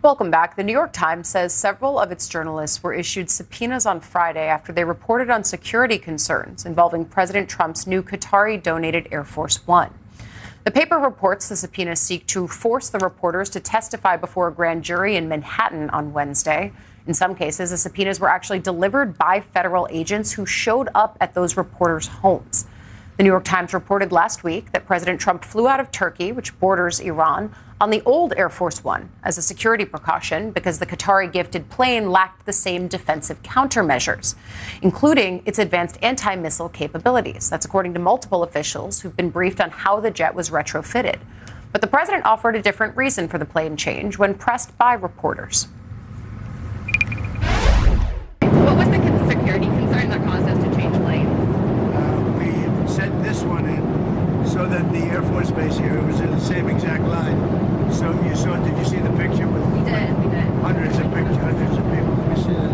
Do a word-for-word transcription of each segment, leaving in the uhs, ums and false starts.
Welcome back. The New York Times says several of its journalists were issued subpoenas on Friday after they reported on security concerns involving President Trump's new Qatari-donated Air Force One. The paper reports the subpoenas seek to force the reporters to testify before a grand jury in Manhattan on Wednesday. In some cases, the subpoenas were actually delivered by federal agents who showed up at those reporters' homes. The New York Times reported last week that President Trump flew out of Turkey, which borders Iran, on the old Air Force One as a security precaution because the Qatari-gifted plane lacked the same defensive countermeasures, including its advanced anti-missile capabilities. That's according to multiple officials who've been briefed on how the jet was retrofitted. But the president offered a different reason for the plane change when pressed by reporters. What was the security concern that caused us to change planes? Uh, we sent this one in so that the Air Force Base here was in the same exact line. So you saw, did you see the picture? With We did, we did. Hundreds of pictures, hundreds of people. Let me see that.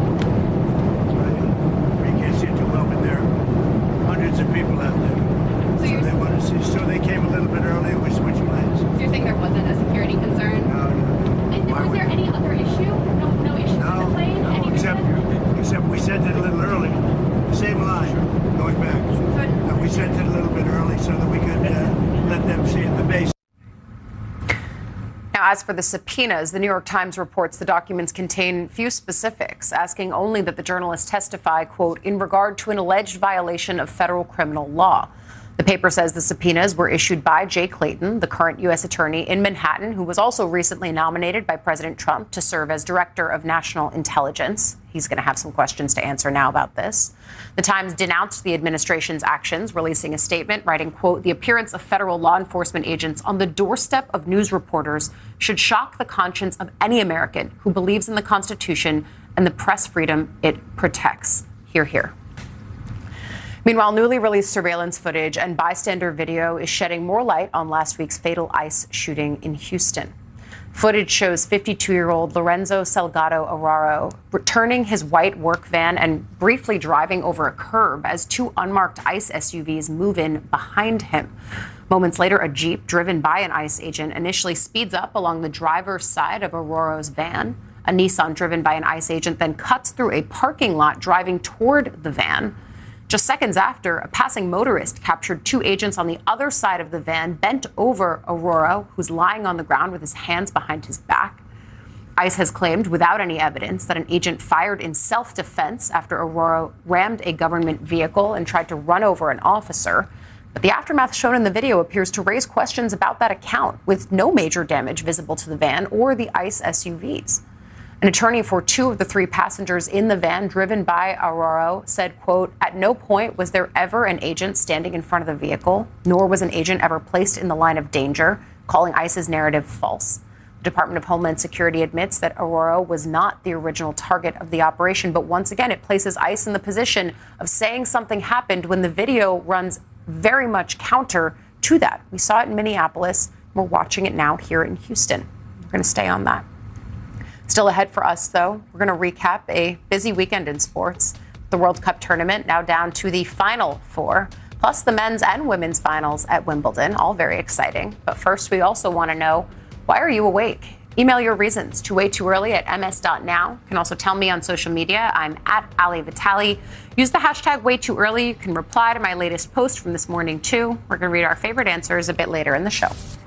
We can't see it too well, but there are hundreds of people out there. So, So you're, they wanted to see, so they came a little bit earlier, we switched planes. so you're saying there wasn't a security concern? No, no. And Why was would- there any other issue? No, no issues No, with the plane? no, Any except, reason? except we sent it a little early. Same line, going back. So it- Uh, we sent it a little bit early so that we could uh, let them see it, the base. Now, as for the subpoenas, the New York Times reports the documents contain few specifics, asking only that the journalists testify, quote, in regard to an alleged violation of federal criminal law. The paper says the subpoenas were issued by Jay Clayton, the current U S attorney in Manhattan, who was also recently nominated by President Trump to serve as director of national intelligence. He's going to have some questions to answer now about this. The Times denounced the administration's actions, releasing a statement writing, quote, the appearance of federal law enforcement agents on the doorstep of news reporters should shock the conscience of any American who believes in the Constitution and the press freedom it protects. Hear, hear. Meanwhile, newly released surveillance footage and bystander video is shedding more light on last week's fatal ICE shooting in Houston. Footage shows fifty-two-year-old Lorenzo Salgado Arraro returning his white work van and briefly driving over a curb as two unmarked ICE S U Vs move in behind him. Moments later, a Jeep driven by an ICE agent initially speeds up along the driver's side of Arraro's van. A Nissan driven by an ICE agent then cuts through a parking lot driving toward the van. Just seconds after, a passing motorist captured two agents on the other side of the van, bent over Arraro, who's lying on the ground with his hands behind his back. ICE has claimed, without any evidence, that an agent fired in self-defense after Arraro rammed a government vehicle and tried to run over an officer. But the aftermath shown in the video appears to raise questions about that account, with no major damage visible to the van or the ICE S U Vs. An attorney for two of the three passengers in the van driven by Arraro said, quote, at no point was there ever an agent standing in front of the vehicle, nor was an agent ever placed in the line of danger, calling ICE's narrative false. The Department of Homeland Security admits that Arraro was not the original target of the operation, but once again, it places ICE in the position of saying something happened when the video runs very much counter to that. We saw it in Minneapolis. We're watching it now here in Houston. We're going to stay on that. Still ahead for us, though, we're going to recap a busy weekend in sports. The World Cup tournament now down to the final four, plus the men's and women's finals at Wimbledon, all very exciting. But first, we also want to know, why are you awake? Email your reasons to way too early at m s dot now. You can also tell me on social media. I'm at Ali Vitali. Use the hashtag way too early. You can reply to my latest post from this morning, too. We're going to read our favorite answers a bit later in the show.